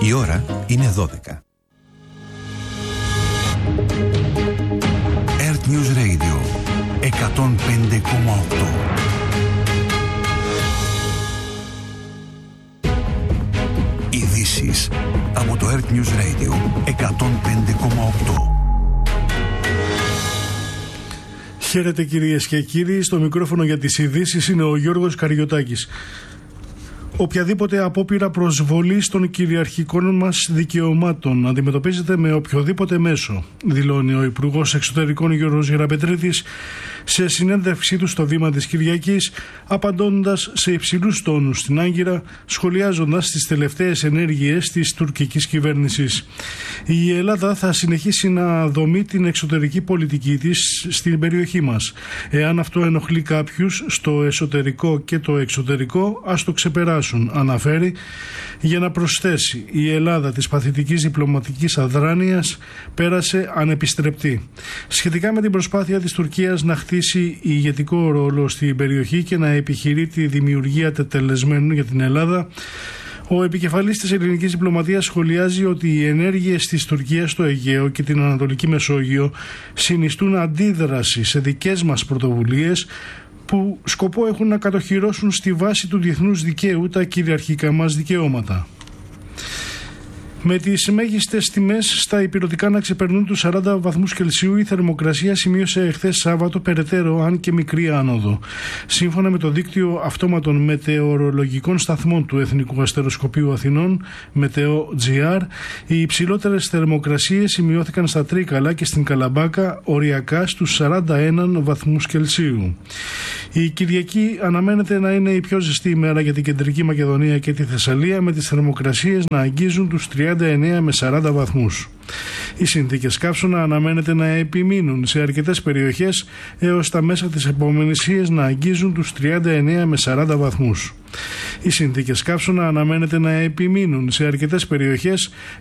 Η ώρα είναι 12. Earth News Radio 105,8. Ειδήσεις από το Earth News Radio 105,8. Χαίρετε κυρίες και κύριοι, στο μικρόφωνο για τις ειδήσεις είναι ο Γιώργος Καριωτάκης. Οποιαδήποτε απόπειρα προσβολής των κυριαρχικών μας δικαιωμάτων αντιμετωπίζεται με οποιοδήποτε μέσο, δηλώνει ο Υπουργός Εξωτερικών Γιώργος Γεραπετρίτης σε συνέντευξή του στο Βήμα της Κυριακής, απαντώντας σε υψηλούς τόνους στην Άγκυρα, σχολιάζοντας τις τελευταίες ενέργειες της τουρκικής κυβέρνησης. Η Ελλάδα θα συνεχίσει να δομεί την εξωτερική πολιτική της στην περιοχή μας. Εάν αυτό ενοχλεί κάποιους στο εσωτερικό και το εξωτερικό, ας το ξεπεράσουν, αναφέρει, για να προσθέσει: η Ελλάδα της παθητικής διπλωματικής αδράνειας πέρασε ανεπιστρεπτή. Σχετικά με την προσπάθεια της Τουρκίας να χτίσει ηγετικό ρόλο στην περιοχή και να επιχειρεί τη δημιουργία τετελεσμένου για την Ελλάδα, ο επικεφαλής της ελληνικής διπλωματίας σχολιάζει ότι οι ενέργειες της Τουρκίας στο Αιγαίο και την Ανατολική Μεσόγειο συνιστούν αντίδραση σε δικές μας πρωτοβουλίες που σκοπό έχουν να κατοχυρώσουν στη βάση του διεθνούς δικαίου τα κυριαρχικά μας δικαιώματα. Με τις μέγιστες τιμές στα ηπειρωτικά να ξεπερνούν τους 40 βαθμούς Κελσίου, η θερμοκρασία σημείωσε εχθές Σάββατο περαιτέρω, αν και μικρή άνοδο. Σύμφωνα με το δίκτυο αυτόματων μετεωρολογικών σταθμών του Εθνικού Αστεροσκοπείου Αθηνών, Meteo.gr, οι υψηλότερες θερμοκρασίες σημειώθηκαν στα Τρίκαλα και στην Καλαμπάκα, οριακά στους 41 βαθμούς Κελσίου. Η Κυριακή αναμένεται να είναι η πιο ζεστή ημέρα για την Κεντρική Μακεδονία και τη Θεσσαλία, με τις θερμοκρασίες να αγγίζουν τους 39 με 40 βαθμούς. Οι συνθήκες καύσωνα αναμένεται να επιμείνουν σε αρκετές περιοχές έως τα μέσα της επόμενης να αγγίζουν τους 39 με 40 βαθμούς. Οι συνθήκες καύσωνα αναμένεται να επιμείνουν σε αρκετές περιοχές